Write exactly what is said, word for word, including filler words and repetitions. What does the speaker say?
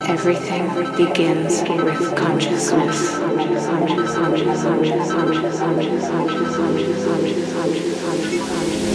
Everything begins with consciousness. Conscious, conscious, conscious, conscious, conscious, conscious, conscious, conscious, conscious, conscious, conscious, conscious.